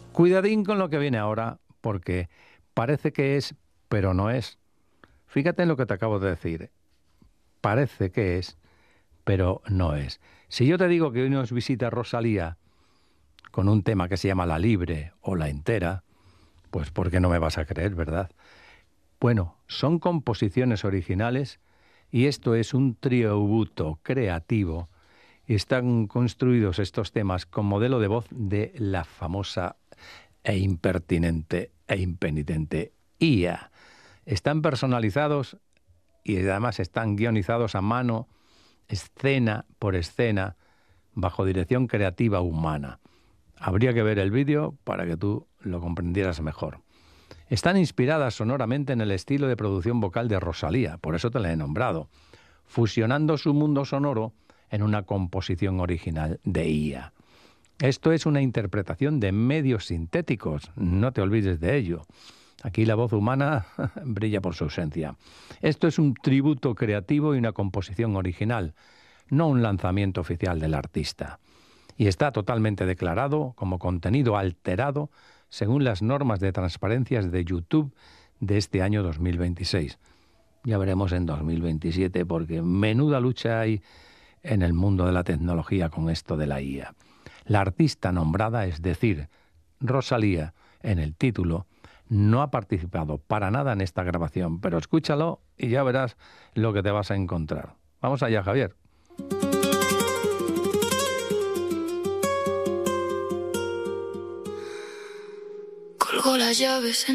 Cuidadín con lo que viene ahora, porque parece que es, pero no es. Fíjate en lo que te acabo de decir. Parece que es, pero no es. Si yo te digo que hoy nos visita Rosalía con un tema que se llama La Libre o La Entera, pues ¿por qué no me vas a creer, verdad? Bueno, son composiciones originales y esto es un tributo creativo. Y están construidos estos temas con modelo de voz de la famosa e impertinente e impenitente IA. Están personalizados y además están guionizados a mano, escena por escena, bajo dirección creativa humana. Habría que ver el vídeo para que tú lo comprendieras mejor. Están inspiradas sonoramente en el estilo de producción vocal de Rosalía, por eso te la he nombrado, fusionando su mundo sonoro en una composición original de IA. Esto es una interpretación de medios sintéticos, no te olvides de ello. Aquí la voz humana brilla por su ausencia. Esto es un tributo creativo y una composición original, no un lanzamiento oficial del artista. Y está totalmente declarado como contenido alterado según las normas de transparencia de YouTube de este año 2026. Ya veremos en 2027, porque menuda lucha hay en el mundo de la tecnología con esto de la IA. La artista nombrada, es decir, Rosalía, en el título, no ha participado para nada en esta grabación, pero escúchalo y ya verás lo que te vas a encontrar. Vamos allá, Javier. Colgó las llaves